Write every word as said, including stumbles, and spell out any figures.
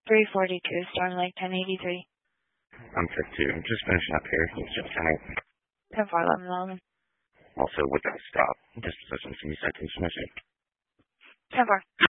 three forty-two, Storm Lake, ten eighty-three. I'm fifty-two. I'm just finishing up here. It's just kind of... ten four, eleven eleven. Also, with that stop, disposition, can you second submission? ten four.